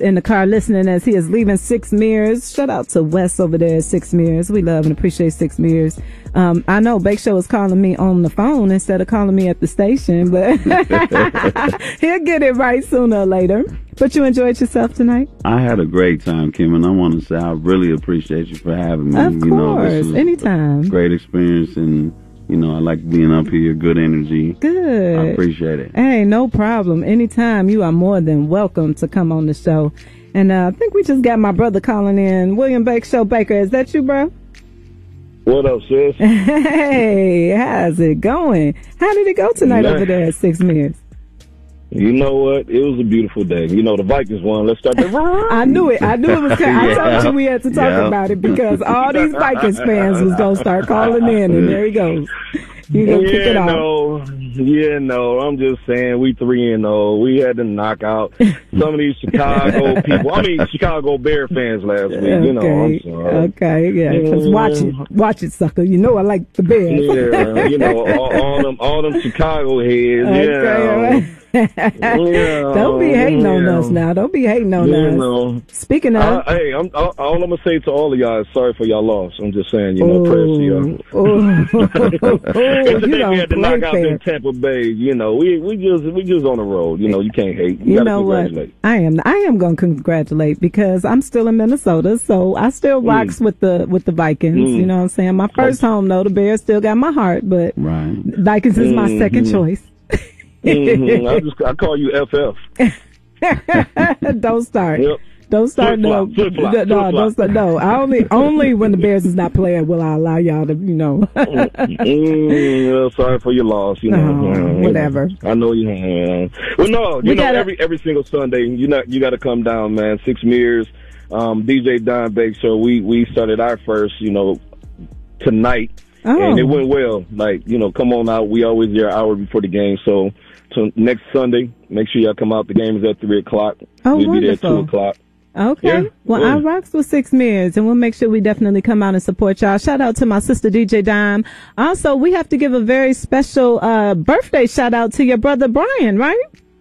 in the car listening as he is leaving Six Mirrors. Shout out to Wes over there at Six Mirrors. We love and appreciate Six Mirrors. I know Bake Show is calling me on the phone instead of calling me at the station, but he'll get it right sooner or later. But you enjoyed yourself tonight? I had a great time, Kim, and I want to say I really appreciate you for having me. Of course, this was anytime. A great experience, and I like being up here. Good energy. Good. I appreciate it. Hey, no problem. Anytime. You are more than welcome to come on the show. And I think we just got my brother calling in. William Bake Show Baker. Is that you, bro? What up, sis? Hey, how's it going? How did it go tonight over there at Six Mirrors? You know what? It was a beautiful day. The Vikings won. Let's start there. I knew it. I knew it was coming. I told you we had to talk about it because all these Vikings fans was going to start calling in, and there he goes. You going to kick it off. I'm just saying we 3-0. We had to knock out some of these Chicago people. I mean, Chicago Bear fans last week. Okay. I'm sorry. Okay, yeah. Because watch it, sucker. I like the Bears. Yeah, all them Chicago heads. Okay, Don't be hating on us now. Don't be hating on us. Speaking of, hey, all I'm gonna say to all of y'all is sorry for y'all loss. I'm just saying, prayers to y'all. It's the day we had to knock out in Tampa Bay. We just on the road. You can't hate. You know what? I am gonna congratulate because I'm still in Minnesota, so I still rocks with the Vikings. You know what I'm saying? My first home though, the Bears still got my heart, but Vikings is my second choice. I call you FF. Don't start. Yep. Don't start. No, don't start. No, only when the Bears is not playing will I allow y'all to. Sorry for your loss. Whatever. I know you. Well, no, every single Sunday, you got to come down, man. Six Mirrors, DJ Don Bake Show. We started our first, tonight. And it went well. Come on out. We always there an hour before the game. So next Sunday, make sure y'all come out. The game is at 3:00. We'll wonderful. be there at 2:00. Okay. I rocks with Six Mirrors, and we'll make sure we definitely come out and support y'all. Shout out to my sister DJ Dime. Also, we have to give a very special birthday shout out to your brother Brian, right?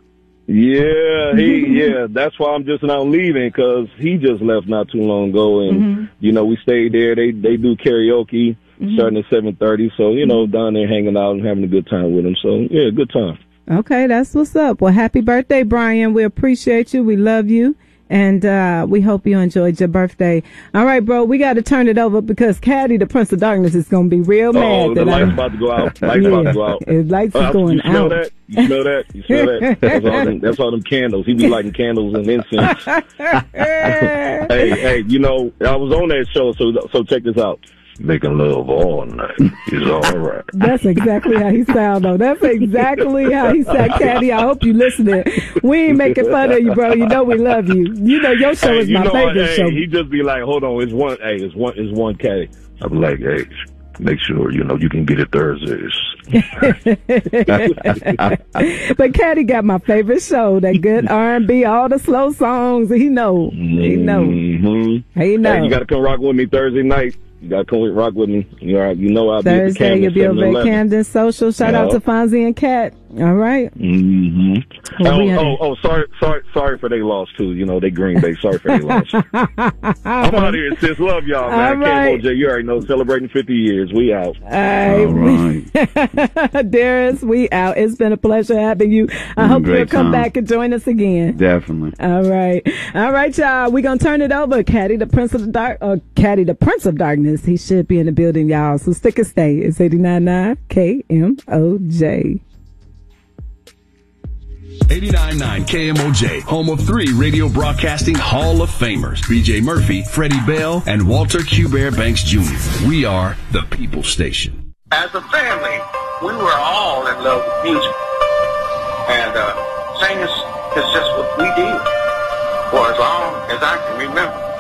Yeah, that's why I'm just now leaving because he just left not too long ago, and we stayed there. They do karaoke. Starting at 7:30, so down there hanging out and having a good time with him. So yeah, good time. Okay, that's what's up. Well, happy birthday, Brian. We appreciate you. We love you, and we hope you enjoyed your birthday. All right, bro, we got to turn it over because Caddy, the Prince of Darkness, is gonna be real mad. The light's about to go out. About to go out. His lights is going out. That? You smell that? That's all them candles. He be lighting candles and incense. Hey, I was on that show, so check this out. Making love all night is all right. That's exactly how he sound, though. That's exactly how he sound, Caddy. I hope you listening. We ain't making fun of you, bro. You know we love you. Your show is my favorite show. He just be like, hold on, it's one Caddy. I'm like, hey, make sure you can get it Thursdays. But Caddy got my favorite show, that good R&B, all the slow songs. He know. He know. He know. Hey, you got to come rock with me Thursday night. You got to come rock with me. I'll be at Thursday, the Camden. You'll be over at Camden Social. Shout out to Fonzie and Kat. All right. Well, sorry for they loss too. They Green Bay. Sorry for they loss. I'm out here, sis. Love y'all, man. Right. KMOJ, you already know, celebrating 50 years. We out. All right. Darius, we out. It's been a pleasure having you. I hope you'll come back and join us again. Definitely. All right, y'all. We're gonna turn it over. Caddy, the Prince of Darkness. He should be in the building, y'all. So stick and stay. It's 89.9 KMOJ. 89.9 KMOJ, home of 3 radio broadcasting Hall of Famers, B.J. Murphy, Freddie Bell, and Walter Q. Bear Banks Jr. We are the People Station. As a family, we were all in love with music. And singing is just what we did for as long as I can remember.